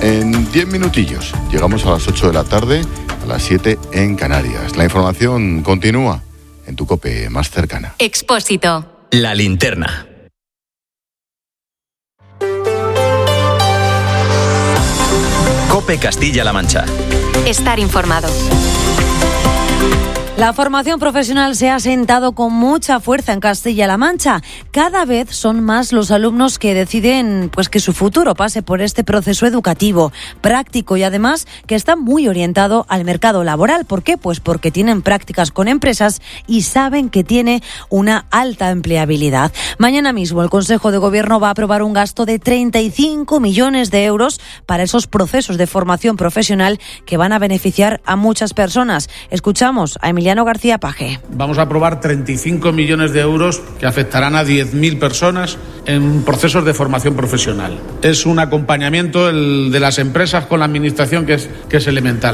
En 10 minutillos llegamos a las 8 de la tarde, a las 7 en Canarias. La información continúa en tu COPE más cercana. Expósito. La linterna. COPE Castilla-La Mancha. Estar informado. La formación profesional se ha asentado con mucha fuerza en Castilla-La Mancha. Cada vez son más los alumnos que deciden que su futuro pase por este proceso educativo, práctico y además que está muy orientado al mercado laboral. ¿Por qué? Pues porque tienen prácticas con empresas y saben que tiene una alta empleabilidad. Mañana mismo el Consejo de Gobierno va a aprobar un gasto de 35 millones de euros para esos procesos de formación profesional que van a beneficiar a muchas personas. Escuchamos a Emiliano García Paje. Vamos a aprobar 35 millones de euros que afectarán a 10.000 personas en procesos de formación profesional. Es un acompañamiento de las empresas con la administración que es elemental.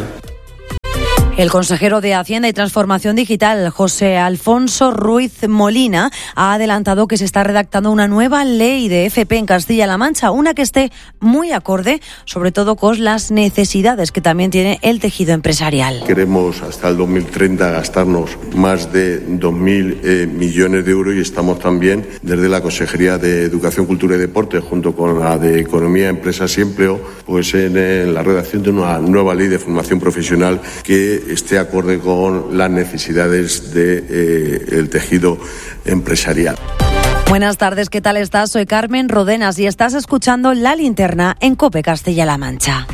El consejero de Hacienda y Transformación Digital, José Alfonso Ruiz Molina, ha adelantado que se está redactando una nueva ley de FP en Castilla-La Mancha, una que esté muy acorde, sobre todo con las necesidades que también tiene el tejido empresarial. Queremos hasta el 2030 gastarnos más de 2.000 millones de euros y estamos también desde la Consejería de Educación, Cultura y Deporte, junto con la de Economía, Empresas y Empleo, en la redacción de una nueva ley de formación profesional que esté acorde con las necesidades del tejido empresarial. Buenas tardes, ¿qué tal estás? Soy Carmen Rodenas y estás escuchando La Linterna en COPE Castilla-La Mancha.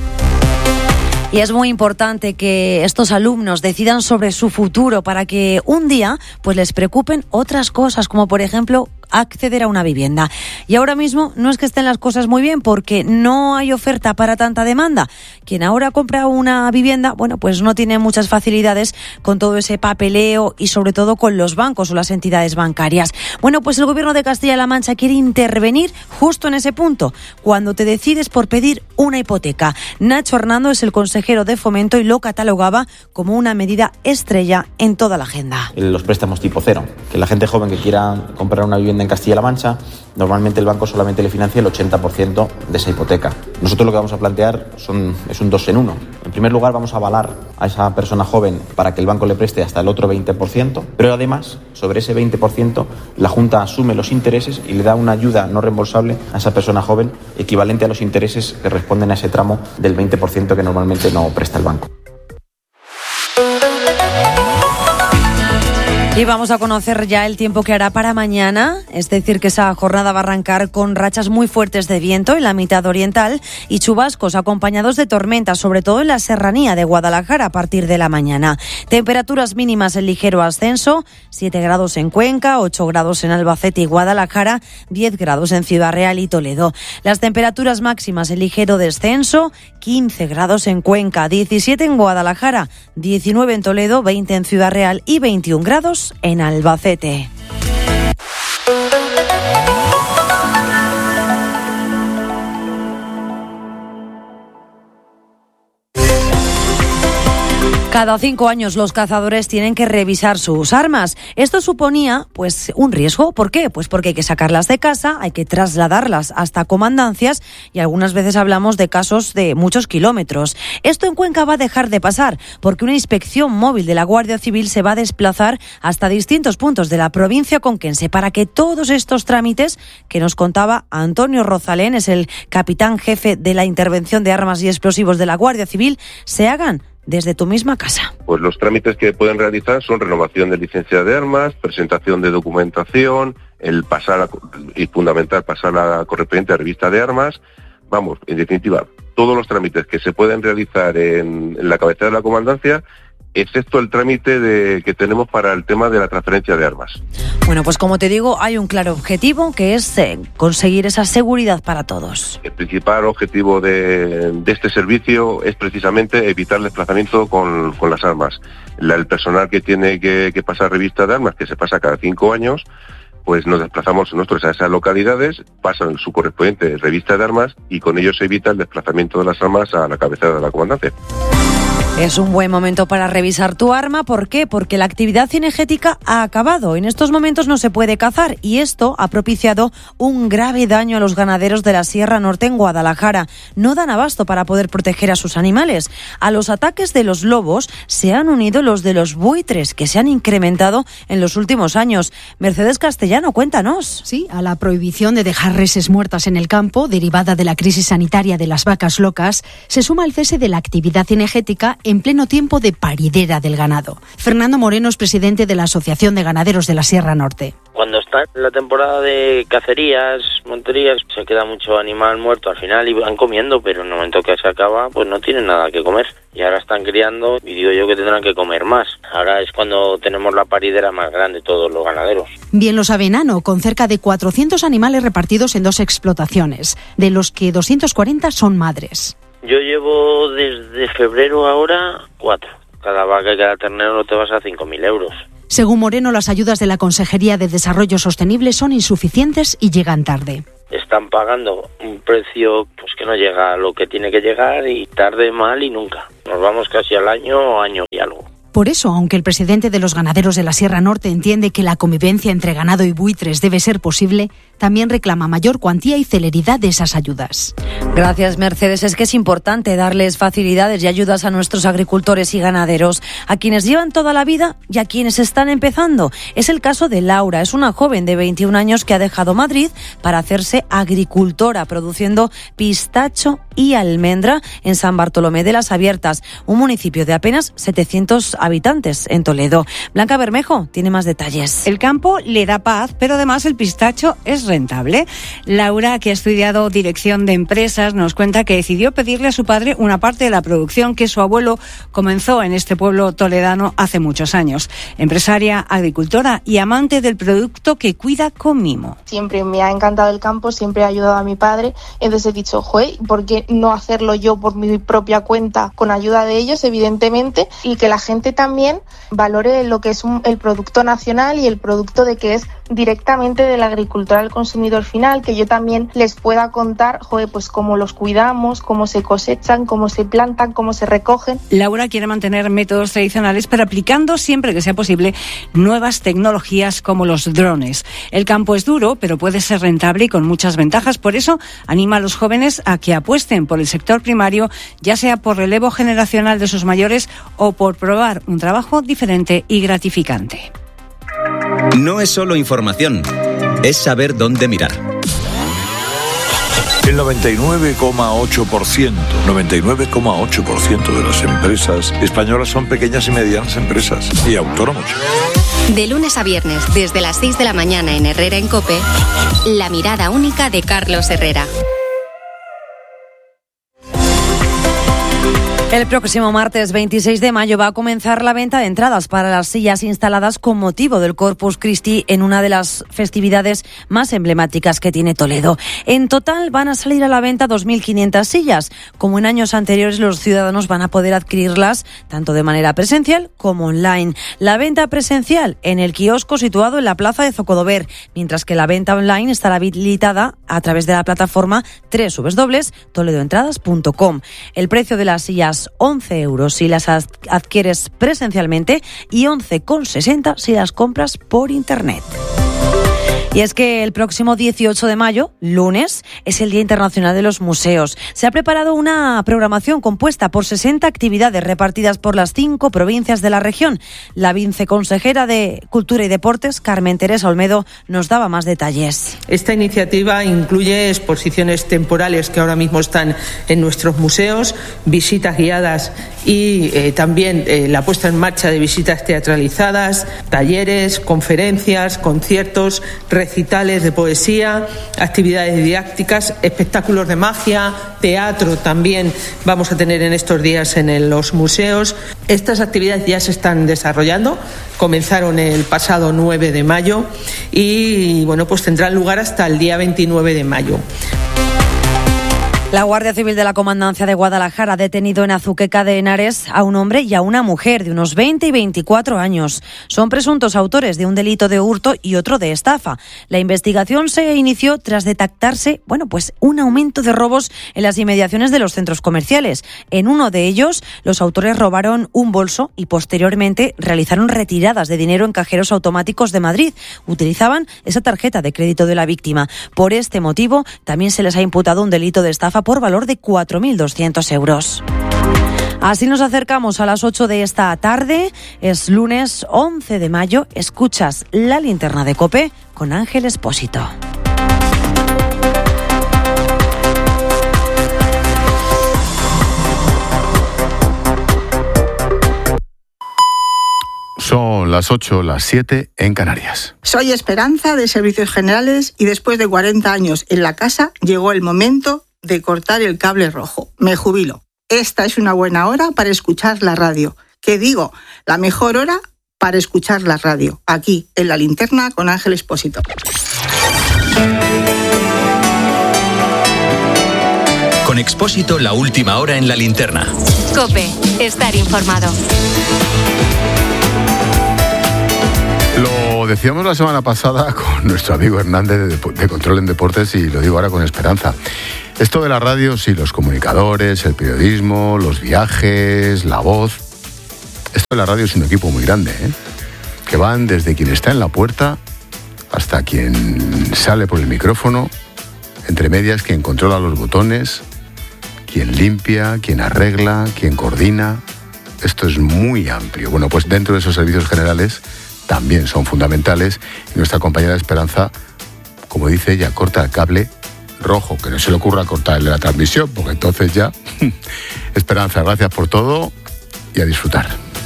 Y es muy importante que estos alumnos decidan sobre su futuro para que un día les preocupen otras cosas, como por ejemplo acceder a una vivienda. Y ahora mismo no es que estén las cosas muy bien porque no hay oferta para tanta demanda. Quien ahora compra una vivienda, no tiene muchas facilidades con todo ese papeleo y sobre todo con los bancos o las entidades bancarias. El Gobierno de Castilla-La Mancha quiere intervenir justo en ese punto, cuando te decides por pedir una hipoteca. Nacho Hernando es el consejero de Fomento y lo catalogaba como una medida estrella en toda la agenda. Los préstamos tipo cero, que la gente joven que quiera comprar una vivienda en Castilla-La Mancha, normalmente el banco solamente le financia el 80% de esa hipoteca. Nosotros lo que vamos a plantear es un 2 en 1. En primer lugar, vamos a avalar a esa persona joven para que el banco le preste hasta el otro 20%, pero además, sobre ese 20%, la Junta asume los intereses y le da una ayuda no reembolsable a esa persona joven equivalente a los intereses que responden a ese tramo del 20% que normalmente no presta el banco. Y vamos a conocer ya el tiempo que hará para mañana, es decir, que esa jornada va a arrancar con rachas muy fuertes de viento en la mitad oriental y chubascos acompañados de tormentas, sobre todo en la serranía de Guadalajara a partir de la mañana. Temperaturas mínimas en ligero ascenso, 7 grados en Cuenca, 8 grados en Albacete y Guadalajara, 10 grados en Ciudad Real y Toledo. Las temperaturas máximas en ligero descenso, 15 grados en Cuenca, 17 en Guadalajara, 19 en Toledo, 20 en Ciudad Real y 21 grados en Albacete. Cada 5 años los cazadores tienen que revisar sus armas. Esto suponía, un riesgo. ¿Por qué? Pues porque hay que sacarlas de casa, hay que trasladarlas hasta comandancias y algunas veces hablamos de casos de muchos kilómetros. Esto en Cuenca va a dejar de pasar porque una inspección móvil de la Guardia Civil se va a desplazar hasta distintos puntos de la provincia conquense para que todos estos trámites que nos contaba Antonio Rozalén, es el capitán jefe de la intervención de armas y explosivos de la Guardia Civil, se hagan desde tu misma casa. Pues los trámites que pueden realizar son renovación de licencia de armas, presentación de documentación, y fundamental pasar la correspondiente revista de armas. En definitiva, todos los trámites que se pueden realizar en la cabecera de la comandancia, excepto el trámite que tenemos para el tema de la transferencia de armas. Pues como te digo, hay un claro objetivo que es conseguir esa seguridad para todos. El principal objetivo de este servicio es precisamente evitar el desplazamiento con las armas. El personal que tiene que pasar revista de armas, que se pasa cada 5 años, pues nos desplazamos nosotros a esas localidades, pasan su correspondiente revista de armas y con ello se evita el desplazamiento de las armas a la cabecera de la comandancia. Es un buen momento para revisar tu arma. ¿Por qué? Porque la actividad cinegética ha acabado. En estos momentos no se puede cazar y esto ha propiciado un grave daño a los ganaderos de la Sierra Norte en Guadalajara. No dan abasto para poder proteger a sus animales. A los ataques de los lobos se han unido los de los buitres, que se han incrementado en los últimos años. Mercedes Castellano, cuéntanos. Sí, a la prohibición de dejar reses muertas en el campo, derivada de la crisis sanitaria de las vacas locas, se suma el cese de la actividad cinegética en pleno tiempo de paridera del ganado. Fernando Moreno es presidente de la Asociación de Ganaderos de la Sierra Norte. Cuando está en la temporada de cacerías, monterías, se queda mucho animal muerto al final y van comiendo, pero en el momento que se acaba, pues no tienen nada que comer. Y ahora están criando y digo yo que tendrán que comer más. Ahora es cuando tenemos la paridera más grande todos los ganaderos. Bien lo sabe Nano, con cerca de 400 animales repartidos en 2 explotaciones, de los que 240 son madres. Yo llevo desde febrero ahora 4. Cada vaca y cada ternero no te vas a 5.000 euros. Según Moreno, las ayudas de la Consejería de Desarrollo Sostenible son insuficientes y llegan tarde. Están pagando un precio pues que no llega a lo que tiene que llegar y tarde, mal y nunca. Nos vamos casi al año y algo. Por eso, aunque el presidente de los ganaderos de la Sierra Norte entiende que la convivencia entre ganado y buitres debe ser posible, también reclama mayor cuantía y celeridad de esas ayudas. Gracias, Mercedes. Es que es importante darles facilidades y ayudas a nuestros agricultores y ganaderos, a quienes llevan toda la vida y a quienes están empezando. Es el caso de Laura. Es una joven de 21 años que ha dejado Madrid para hacerse agricultora, produciendo pistacho y almendra en San Bartolomé de las Abiertas, un municipio de apenas 700 habitantes en Toledo. Blanca Bermejo tiene más detalles. El campo le da paz, pero además el pistacho es rentable. Laura, que ha estudiado dirección de empresas, nos cuenta que decidió pedirle a su padre una parte de la producción que su abuelo comenzó en este pueblo toledano hace muchos años. Empresaria, agricultora y amante del producto que cuida con mimo. Siempre me ha encantado el campo, siempre he ayudado a mi padre, entonces he dicho, ¿por qué no hacerlo yo por mi propia cuenta, con ayuda de ellos, evidentemente, y que la gente también valore lo que es el producto nacional y el producto de que es directamente del agricultor al consumidor final, que yo también les pueda contar, pues cómo los cuidamos, cómo se cosechan, cómo se plantan, cómo se recogen. Laura quiere mantener métodos tradicionales, pero aplicando siempre que sea posible nuevas tecnologías como los drones. El campo es duro, pero puede ser rentable y con muchas ventajas. Por eso anima a los jóvenes a que apuesten por el sector primario, ya sea por relevo generacional de sus mayores o por probar un trabajo diferente y gratificante. No es solo información, es saber dónde mirar. El 99,8% de las empresas españolas son pequeñas y medianas empresas y autónomos. De lunes a viernes, desde las 6 de la mañana en Herrera en COPE, la mirada única de Carlos Herrera. El próximo martes 26 de mayo va a comenzar la venta de entradas para las sillas instaladas con motivo del Corpus Christi en una de las festividades más emblemáticas que tiene Toledo. En total van a salir a la venta 2.500 sillas. Como en años anteriores, los ciudadanos van a poder adquirirlas tanto de manera presencial como online. La venta presencial en el kiosco situado en la plaza de Zocodover, mientras que la venta online estará habilitada a través de la plataforma www.toledoentradas.com. El precio de las sillas 11 euros si las adquieres presencialmente y 11,60 si las compras por internet. Y es que el próximo 18 de mayo, lunes, es el Día Internacional de los Museos. Se ha preparado una programación compuesta por 60 actividades repartidas por las 5 provincias de la región. La viceconsejera de Cultura y Deportes, Carmen Teresa Olmedo, nos daba más detalles. Esta iniciativa incluye exposiciones temporales que ahora mismo están en nuestros museos, visitas guiadas y también la puesta en marcha de visitas teatralizadas, talleres, conferencias, conciertos, recitales de poesía, actividades didácticas, espectáculos de magia, teatro también vamos a tener en estos días en los museos. Estas actividades ya se están desarrollando, comenzaron el pasado 9 de mayo y pues tendrán lugar hasta el día 29 de mayo. La Guardia Civil de la Comandancia de Guadalajara ha detenido en Azuqueca de Henares a un hombre y a una mujer de unos 20 y 24 años. Son presuntos autores de un delito de hurto y otro de estafa. La investigación se inició tras detectarse, un aumento de robos en las inmediaciones de los centros comerciales. En uno de ellos, los autores robaron un bolso y posteriormente realizaron retiradas de dinero en cajeros automáticos de Madrid. Utilizaban esa tarjeta de crédito de la víctima. Por este motivo, también se les ha imputado un delito de estafa por valor de 4.200 euros. Así nos acercamos a las 8 de esta tarde. Es lunes 11 de mayo. Escuchas La Linterna de COPE con Ángel Expósito. Son las 8, las 7 en Canarias. Soy Esperanza de Servicios Generales y después de 40 años en la casa llegó el momento de cortar el cable rojo. Me jubilo. Esta es una buena hora para escuchar la radio. ¿Qué digo? La mejor hora para escuchar la radio. Aquí, en La Linterna, con Ángel Expósito. Con Expósito, la última hora en La Linterna. COPE. Estar informado. Lo decíamos la semana pasada con nuestro amigo Hernández de Control en Deportes y lo digo ahora con esperanza. Esto de la radio, sí, los comunicadores, el periodismo, los viajes, la voz. Esto de la radio es un equipo muy grande, que van desde quien está en la puerta hasta quien sale por el micrófono, entre medias quien controla los botones, quien limpia, quien arregla, quien coordina. Esto es muy amplio. Bueno, pues dentro de esos servicios generales también son fundamentales y nuestra compañera Esperanza, como dice ella, corta el cable rojo, que no se le ocurra cortar el de la transmisión, porque entonces ya... Esperanza, gracias por todo y a disfrutar.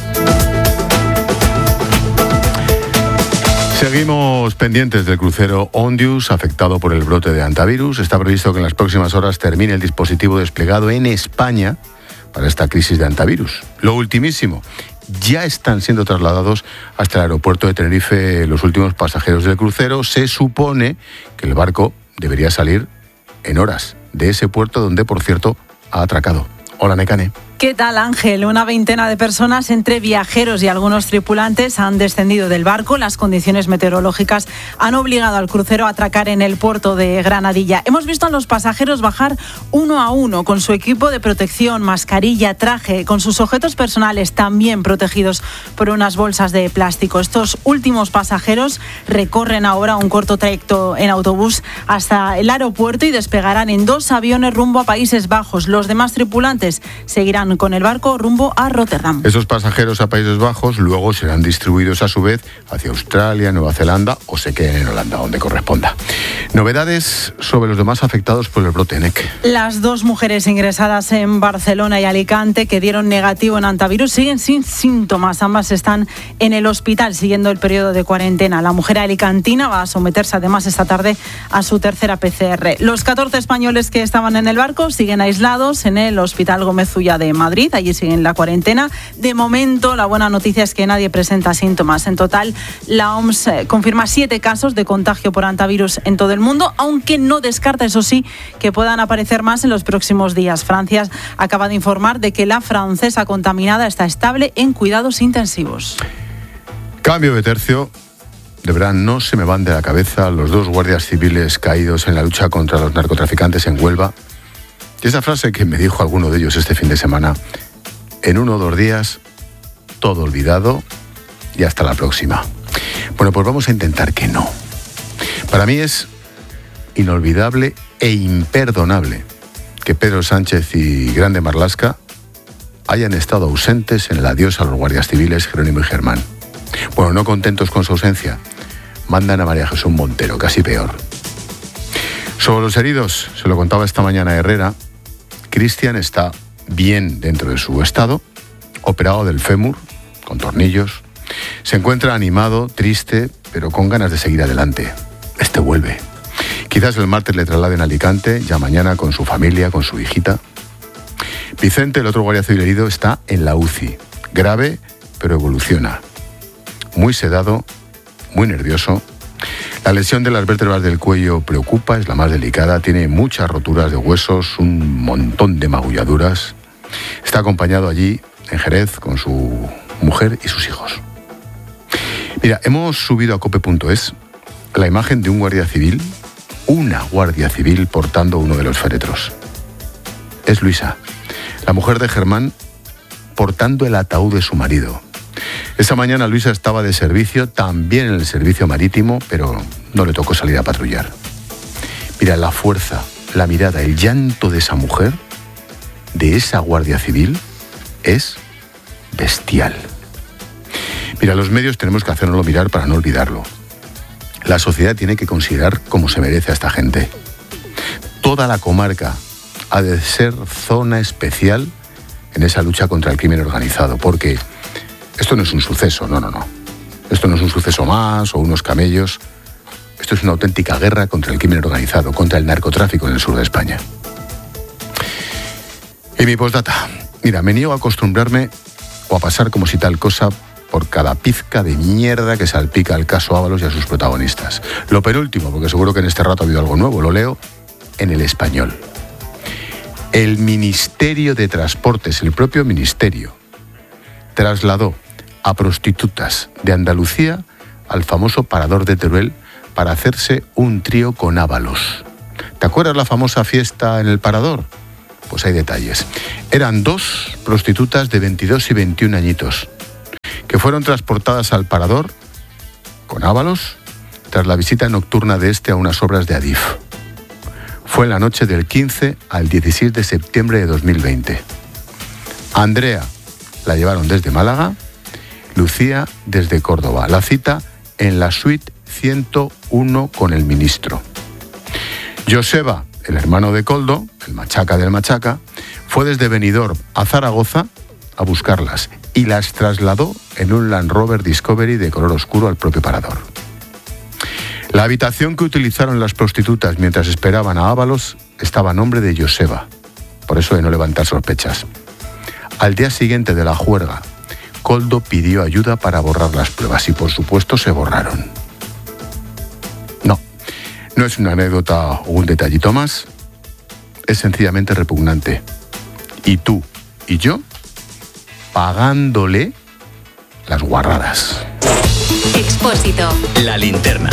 Seguimos pendientes del crucero Ondius, afectado por el brote de hantavirus. Está previsto que en las próximas horas termine el dispositivo desplegado en España para esta crisis de hantavirus. Lo ultimísimo, ya están siendo trasladados hasta el aeropuerto de Tenerife los últimos pasajeros del crucero. Se supone que el barco debería salir en horas de ese puerto donde, por cierto, ha atracado. Hola, Nekane. ¿Qué tal, Ángel? Una veintena de personas, entre viajeros y algunos tripulantes, han descendido del barco. Las condiciones meteorológicas han obligado al crucero a atracar en el puerto de Granadilla. Hemos visto a los pasajeros bajar uno a uno con su equipo de protección, mascarilla, traje, con sus objetos personales también protegidos por unas bolsas de plástico. Estos últimos pasajeros recorren ahora un corto trayecto en autobús hasta el aeropuerto y despegarán en 2 aviones rumbo a Países Bajos. Los demás tripulantes seguirán con el barco rumbo a Rotterdam. Esos pasajeros a Países Bajos luego serán distribuidos a su vez hacia Australia, Nueva Zelanda o se queden en Holanda, donde corresponda. Novedades sobre los demás afectados por el brote NEC. Las 2 mujeres ingresadas en Barcelona y Alicante que dieron negativo en hantavirus siguen sin síntomas. Ambas están en el hospital siguiendo el periodo de cuarentena. La mujer alicantina va a someterse además esta tarde a su tercera PCR. Los 14 españoles que estaban en el barco siguen aislados en el Hospital Gómez Ulla de Madrid. Allí siguen la cuarentena. De momento, la buena noticia es que nadie presenta síntomas. En total, la OMS confirma 7 casos de contagio por hantavirus en todo el mundo, aunque no descarta, eso sí, que puedan aparecer más en los próximos días. Francia acaba de informar de que la francesa contaminada está estable en cuidados intensivos. Cambio de tercio. De verdad, no se me van de la cabeza los 2 guardias civiles caídos en la lucha contra los narcotraficantes en Huelva. Y esa frase que me dijo alguno de ellos este fin de semana: en 1 o 2 días, todo olvidado y hasta la próxima. Bueno, pues vamos a intentar que no. Para mí es inolvidable e imperdonable que Pedro Sánchez y Grande Marlaska hayan estado ausentes en el adiós a los guardias civiles Jerónimo y Germán. Bueno, no contentos con su ausencia, mandan a María Jesús Montero, casi peor. Sobre los heridos, se lo contaba esta mañana Herrera, Cristian está bien dentro de su estado, operado del fémur, con tornillos. Se encuentra animado, triste, pero con ganas de seguir adelante. Este vuelve. Quizás el martes le trasladen a Alicante, ya mañana con su familia, con su hijita. Vicente, el otro guardia civil herido, está en la UCI. Grave, pero evoluciona. Muy sedado, muy nervioso. La lesión de las vértebras del cuello preocupa, es la más delicada, tiene muchas roturas de huesos, un montón de magulladuras. Está acompañado allí, en Jerez, con su mujer y sus hijos. Mira, hemos subido a cope.es la imagen de un guardia civil, una guardia civil portando uno de los féretros. Es Luisa, la mujer de Germán, portando el ataúd de su marido. Esa mañana Luisa estaba de servicio, también en el servicio marítimo, pero no le tocó salir a patrullar. Mira, la fuerza, la mirada, el llanto de esa mujer, de esa guardia civil, es bestial. Mira, los medios tenemos que hacernoslo mirar para no olvidarlo. La sociedad tiene que considerar como se merece a esta gente. Toda la comarca ha de ser zona especial en esa lucha contra el crimen organizado, porque esto no es un suceso, no. Esto no es un suceso más o unos camellos. Esto es una auténtica guerra contra el crimen organizado, contra el narcotráfico en el sur de España. Y mi postdata. Mira, me niego a acostumbrarme o a pasar como si tal cosa por cada pizca de mierda que salpica al caso Ábalos y a sus protagonistas. Lo penúltimo, porque seguro que en este rato ha habido algo nuevo, lo leo en El Español. El Ministerio de Transportes, el propio ministerio, trasladó a prostitutas de Andalucía al famoso parador de Teruel para hacerse un trío con Ábalos. ¿Te acuerdas la famosa fiesta en el parador? Pues hay detalles. Eran 2 prostitutas de 22 y 21 añitos que fueron transportadas al parador con Ábalos tras la visita nocturna de este a unas obras de Adif. Fue en la noche del 15 al 16 de septiembre de 2020. Andrea la llevaron desde Málaga, Lucía desde Córdoba. La cita en la suite 101 con el ministro. Joseba, el hermano de Koldo, el machaca del machaca, fue desde Benidorm a Zaragoza a buscarlas y las trasladó en un Land Rover Discovery de color oscuro al propio parador. La habitación que utilizaron las prostitutas mientras esperaban a Ábalos estaba a nombre de Joseba, por eso de no levantar sospechas. Al día siguiente de la juerga, Koldo pidió ayuda para borrar las pruebas y por supuesto se borraron. No es una anécdota o un detallito más, es sencillamente repugnante. Y tú y yo pagándole las guarradas. Expósito. La linterna.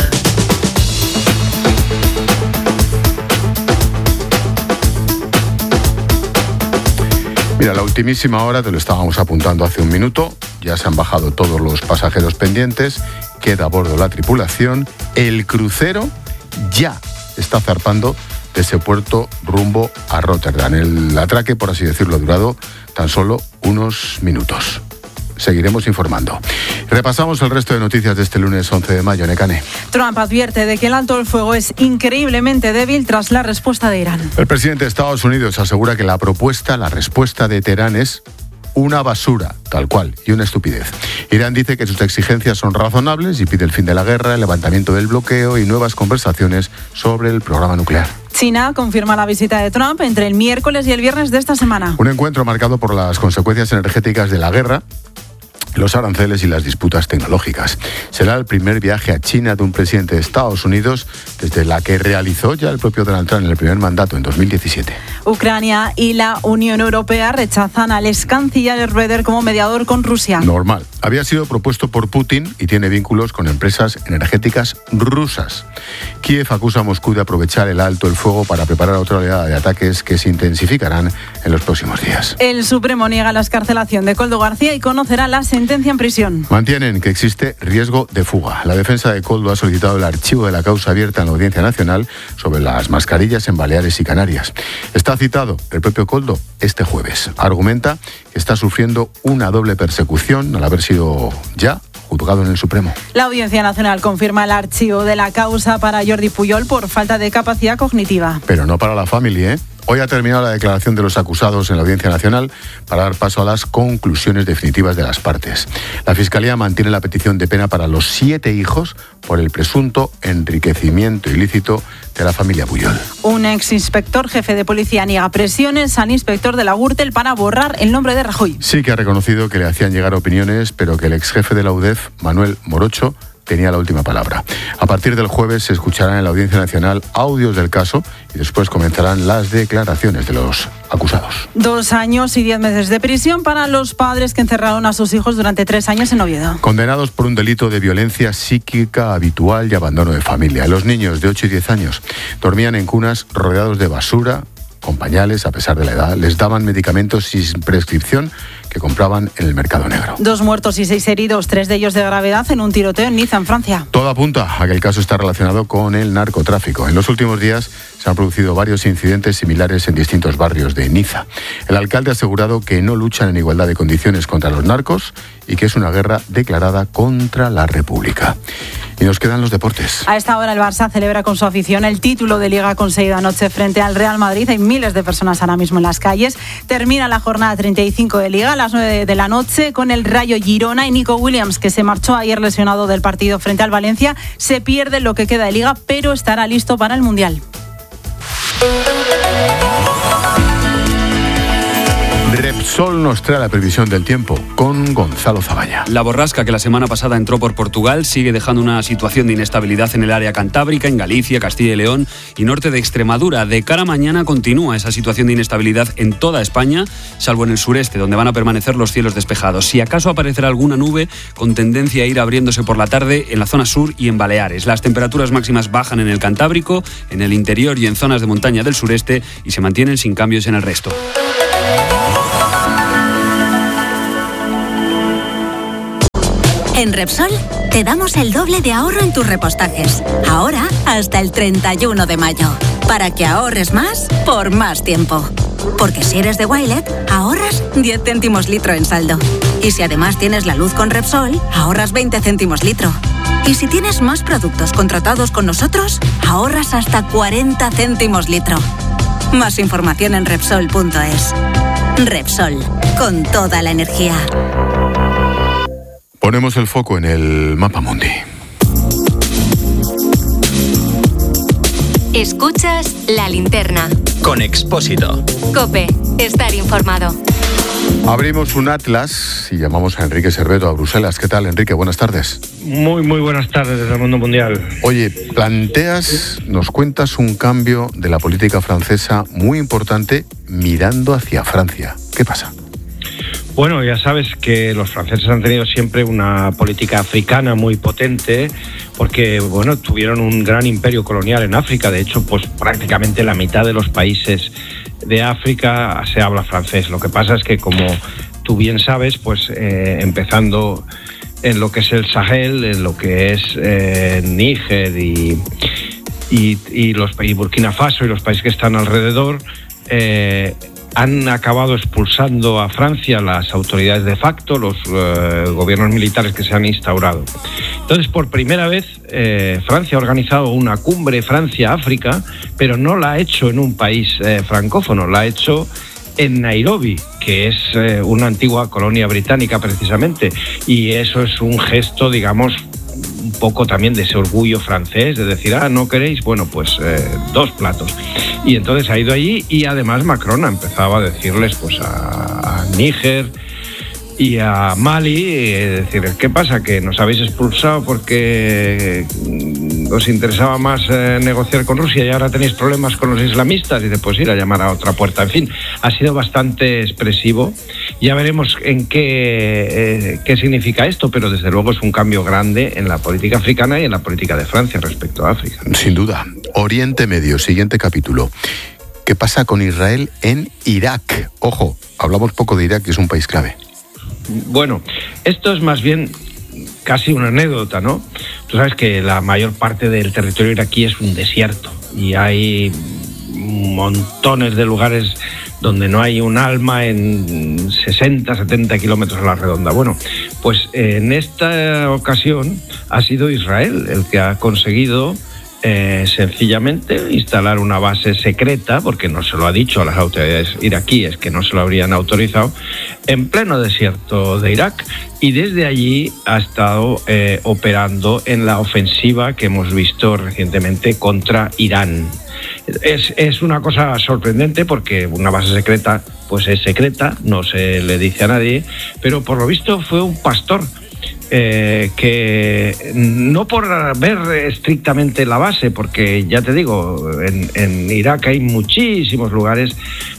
Mira, la ultimísima hora, te lo estábamos apuntando hace un minuto, ya se han bajado todos los pasajeros pendientes, queda a bordo la tripulación, el crucero ya está zarpando de ese puerto rumbo a Rotterdam. El atraque, por así decirlo, ha durado tan solo unos minutos. Seguiremos informando. Repasamos el resto de noticias de este lunes 11 de mayo. Nekane. Trump advierte de que el alto el fuego es increíblemente débil tras la respuesta de Irán. El presidente de Estados Unidos asegura que la respuesta de Teherán es una basura, tal cual, y una estupidez. Irán dice que sus exigencias son razonables y pide el fin de la guerra, el levantamiento del bloqueo y nuevas conversaciones sobre el programa nuclear. China confirma la visita de Trump entre el miércoles y el viernes de esta semana. Un encuentro marcado por las consecuencias energéticas de la guerra, los aranceles y las disputas tecnológicas. Será el primer viaje a China de un presidente de Estados Unidos desde la que realizó ya el propio Donald Trump en el primer mandato en 2017. Ucrania y la Unión Europea rechazan al ex canciller Schröder como mediador con Rusia. Normal. Había sido propuesto por Putin y tiene vínculos con empresas energéticas rusas. Kiev acusa a Moscú de aprovechar el alto el fuego para preparar otra oleada de ataques que se intensificarán en los próximos días. El Supremo niega la excarcelación de Koldo García y conocerá la sentencia en prisión. Mantienen que existe riesgo de fuga. La defensa de Koldo ha solicitado el archivo de la causa abierta en la Audiencia Nacional sobre las mascarillas en Baleares y Canarias. Está citado el propio Koldo este jueves. Argumenta que está sufriendo una doble persecución al haber sido ya juzgado en el Supremo. La Audiencia Nacional confirma el archivo de la causa para Jordi Pujol por falta de capacidad cognitiva. Pero no para la familia, ¿eh? Hoy ha terminado la declaración de los acusados en la Audiencia Nacional para dar paso a las conclusiones definitivas de las partes. La Fiscalía mantiene la petición de pena para los 7 hijos por el presunto enriquecimiento ilícito de la familia Pujol. Un exinspector jefe de policía niega presiones al inspector de la Gürtel para borrar el nombre de Rajoy. Sí que ha reconocido que le hacían llegar opiniones, pero que el exjefe de la UDEF, Manuel Morocho, tenía la última palabra. A partir del jueves se escucharán en la Audiencia Nacional audios del caso y después comenzarán las declaraciones de los acusados. 2 años y 10 meses de prisión para los padres que encerraron a sus hijos durante 3 años en Oviedo. Condenados por un delito de violencia psíquica habitual y abandono de familia. Los niños de 8 y 10 años dormían en cunas rodeados de basura, con pañales, a pesar de la edad. Les daban medicamentos sin prescripción que compraban en el mercado negro. 2 muertos y 6 heridos, 3 de ellos de gravedad en un tiroteo en Niza, en Francia. Todo apunta a que el caso está relacionado con el narcotráfico. En los últimos días se han producido varios incidentes similares en distintos barrios de Niza. El alcalde ha asegurado que no luchan en igualdad de condiciones contra los narcos y que es una guerra declarada contra la República. Y nos quedan los deportes. A esta hora el Barça celebra con su afición el título de Liga conseguido anoche frente al Real Madrid. Hay miles de personas ahora mismo en las calles. Termina la jornada 35 de Liga a las 9 de la noche con el Rayo Girona y Nico Williams, que se marchó ayer lesionado del partido frente al Valencia. Se pierde lo que queda de Liga, pero estará listo para el Mundial. Repsol nos trae la previsión del tiempo con Gonzalo Zabaña. La borrasca que la semana pasada entró por Portugal sigue dejando una situación de inestabilidad en el área cantábrica, en Galicia, Castilla y León y norte de Extremadura. De cara a mañana continúa esa situación de inestabilidad en toda España, salvo en el sureste, donde van a permanecer los cielos despejados. Si acaso aparecerá alguna nube con tendencia a ir abriéndose por la tarde en la zona sur y en Baleares. Las temperaturas máximas bajan en el Cantábrico, en el interior y en zonas de montaña del sureste y se mantienen sin cambios en el resto. En Repsol te damos el doble de ahorro en tus repostajes. Ahora hasta el 31 de mayo. Para que ahorres más por más tiempo. Porque si eres de Wilet, ahorras 10 céntimos litro en saldo. Y si además tienes la luz con Repsol, ahorras 20 céntimos litro. Y si tienes más productos contratados con nosotros, ahorras hasta 40 céntimos litro. Más información en Repsol.es. Repsol, con toda la energía. Ponemos el foco en el Mapa Mundi. Escuchas La Linterna. Con Expósito. COPE. Estar informado. Abrimos un atlas y llamamos a Enrique Cerveto a Bruselas. ¿Qué tal, Enrique? Buenas tardes. Muy buenas tardes desde el mundo mundial. Oye, nos cuentas un cambio de la política francesa muy importante mirando hacia Francia. ¿Qué pasa? Bueno, ya sabes que los franceses han tenido siempre una política africana muy potente porque, bueno, tuvieron un gran imperio colonial en África. De hecho, pues prácticamente la mitad de los países de África se habla francés. Lo que pasa es que, como tú bien sabes, pues empezando en lo que es el Sahel, en lo que es Níger y Burkina Faso y los países que están alrededor, han acabado expulsando a Francia las autoridades de facto, los gobiernos militares que se han instaurado. Entonces, por primera vez, Francia ha organizado una cumbre Francia-África, pero no la ha hecho en un país francófono, la ha hecho en Nairobi, que es una antigua colonia británica precisamente, y eso es un gesto, digamos, un poco también de ese orgullo francés, de decir, ¿no queréis? Bueno, pues 2 platos. Y entonces ha ido allí y además Macron ha empezado a decirles pues a Níger y a Mali, decir, ¿qué pasa? Que nos habéis expulsado porque os interesaba más negociar con Rusia y ahora tenéis problemas con los islamistas, y después ir a llamar a otra puerta. En fin, ha sido bastante expresivo. Ya veremos en qué significa esto, pero desde luego es un cambio grande en la política africana y en la política de Francia respecto a África. Sin duda. Oriente Medio, siguiente capítulo. ¿Qué pasa con Israel en Irak? Ojo, hablamos poco de Irak, que es un país clave. Bueno, esto es más bien casi una anécdota, ¿no? Tú sabes que la mayor parte del territorio iraquí es un desierto y hay montones de lugares donde no hay un alma en 60, 70 kilómetros a la redonda. Bueno, pues en esta ocasión ha sido Israel el que ha conseguido sencillamente instalar una base secreta, porque no se lo ha dicho a las autoridades iraquíes, que no se lo habrían autorizado, en pleno desierto de Irak, y desde allí ha estado operando en la ofensiva que hemos visto recientemente contra Irán. Es una cosa sorprendente porque una base secreta pues es secreta, no se le dice a nadie, pero por lo visto fue un pastor que no por ver estrictamente la base, porque ya te digo, en Irak hay muchísimos lugares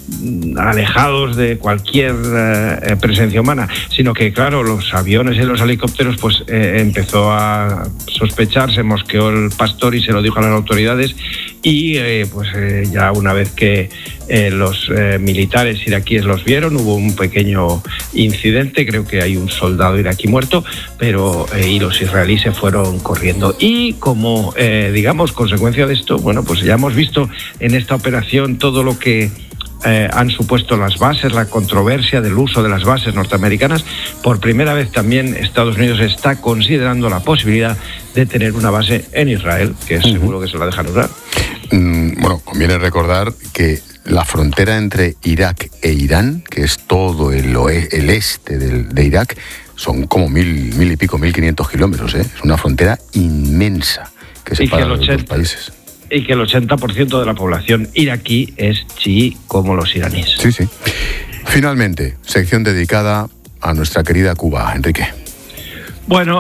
alejados de cualquier presencia humana, sino que claro, los aviones y los helicópteros pues empezó a sospechar, se mosqueó el pastor y se lo dijo a las autoridades y ya una vez que los militares iraquíes los vieron, hubo un pequeño incidente, creo que hay un soldado iraquí muerto, pero y los israelíes se fueron corriendo. Y como, consecuencia de esto, bueno, pues ya hemos visto en esta operación todo lo que han supuesto las bases, la controversia del uso de las bases norteamericanas. Por primera vez también Estados Unidos está considerando la posibilidad de tener una base en Israel, que seguro que se la dejan usar. Bueno, conviene recordar que la frontera entre Irak e Irán, que es todo el este de Irak, son como 1.500 kilómetros, ¿eh? Es una frontera inmensa que separa los dos países. Y que el 80% de la población iraquí es chií como los iraníes. Sí, sí. Finalmente, sección dedicada a nuestra querida Cuba, Enrique. Bueno,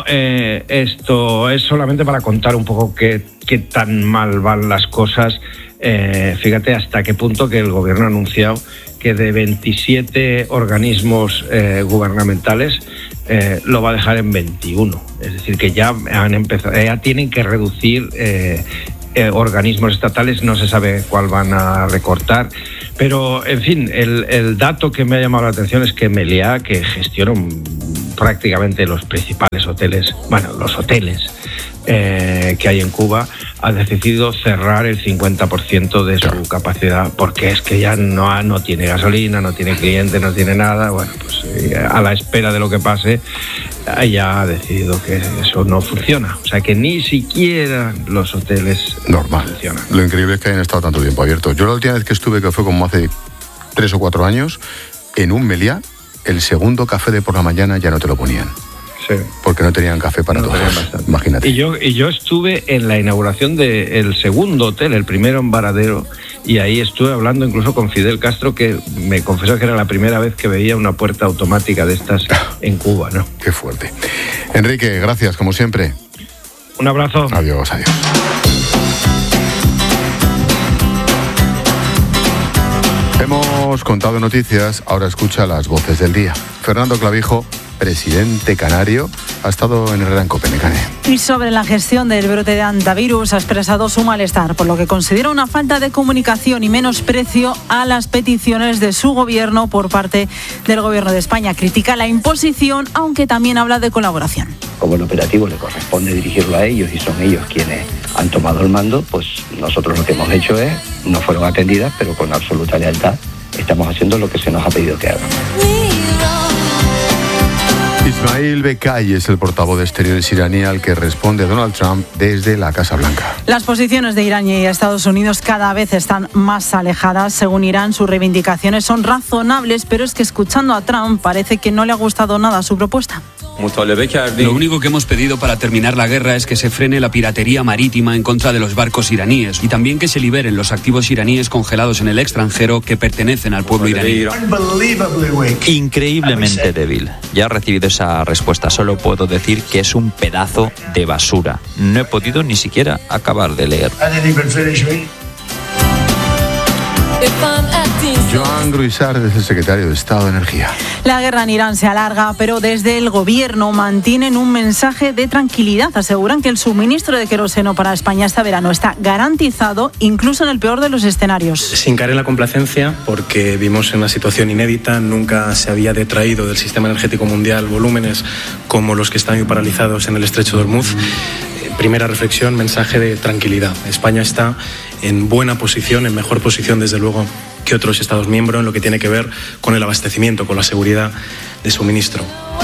esto es solamente para contar un poco qué tan mal van las cosas. Fíjate hasta qué punto que el gobierno ha anunciado que de 27 organismos gubernamentales lo va a dejar en 21. Es decir, que ya han empezado, ya tienen que reducir organismos estatales, no se sabe cuál van a recortar, pero en fin, el dato que me ha llamado la atención es que Meliá, que gestiona prácticamente los principales hoteles, los hoteles que hay en Cuba, ha decidido cerrar el 50% de su capacidad, porque es que ya no tiene gasolina, no tiene clientes, no tiene nada. Bueno, pues a la espera de lo que pase, ya ha decidido que eso no funciona. O sea que ni siquiera los hoteles funcionan. Lo increíble es que hayan estado tanto tiempo abiertos. Yo la última vez que estuve, que fue como hace 3 o 4 años, en un Meliá, el segundo café de por la mañana ya no te lo ponían. Sí. Porque no tenían café para todos. Imagínate. Y yo estuve en la inauguración del segundo hotel, el primero en Varadero, y ahí estuve hablando incluso con Fidel Castro, que me confesó que era la primera vez que veía una puerta automática de estas en Cuba, ¿no? Qué fuerte. Enrique, gracias, como siempre. Un abrazo. Adiós. Hemos contado noticias, ahora escucha las voces del día. Fernando Clavijo, presidente canario, ha estado en Herrera en COPE. Y sobre la gestión del brote de hantavirus ha expresado su malestar, por lo que considera una falta de comunicación y menosprecio a las peticiones de su gobierno por parte del gobierno de España. Critica la imposición, aunque también habla de colaboración. Como el operativo le corresponde dirigirlo a ellos y son ellos quienes han tomado el mando, pues nosotros lo que hemos hecho es, no fueron atendidas, pero con absoluta lealtad estamos haciendo lo que se nos ha pedido que hagamos. Ismail Bekai es el portavoz de Exteriores iraní al que responde Donald Trump desde la Casa Blanca. Las posiciones de Irán y Estados Unidos cada vez están más alejadas. Según Irán, sus reivindicaciones son razonables, pero es que escuchando a Trump parece que no le ha gustado nada su propuesta. Lo único que hemos pedido para terminar la guerra es que se frene la piratería marítima en contra de los barcos iraníes y también que se liberen los activos iraníes congelados en el extranjero que pertenecen al pueblo iraní. Increíblemente débil. Ya he recibido esa respuesta. Solo puedo decir que es un pedazo de basura. No he podido ni siquiera acabar de leer. Joan Gruissard es el secretario de Estado de Energía. La guerra en Irán se alarga, pero desde el gobierno mantienen un mensaje de tranquilidad. Aseguran que el suministro de queroseno para España este verano está garantizado, incluso en el peor de los escenarios. Sin caer en la complacencia, porque vimos en una situación inédita, nunca se había detraído del sistema energético mundial volúmenes como los que están paralizados en el estrecho de Hormuz. Primera reflexión, mensaje de tranquilidad. España está en buena posición, en mejor posición desde luego que otros Estados miembros en lo que tiene que ver con el abastecimiento, con la seguridad de suministro.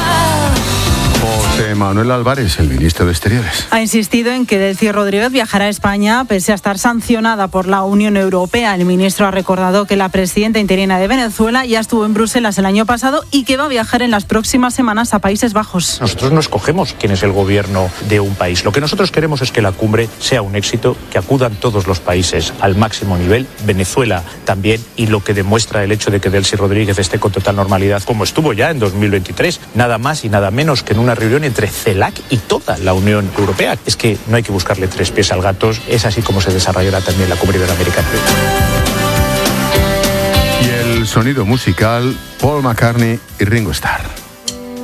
José Manuel Álvarez, el ministro de Exteriores. Ha insistido en que Delcy Rodríguez viajará a España pese a estar sancionada por la Unión Europea. El ministro ha recordado que la presidenta interina de Venezuela ya estuvo en Bruselas el año pasado y que va a viajar en las próximas semanas a Países Bajos. Nosotros no escogemos quién es el gobierno de un país. Lo que nosotros queremos es que la cumbre sea un éxito, que acudan todos los países al máximo nivel, Venezuela también, y lo que demuestra el hecho de que Delcy Rodríguez esté con total normalidad, como estuvo ya en 2023, nada más y nada menos que en una una reunión entre CELAC y toda la Unión Europea. Es que no hay que buscarle tres pies al gato, es así como se desarrollará también la Cumbre Iberoamericana. Y el sonido musical, Paul McCartney y Ringo Starr.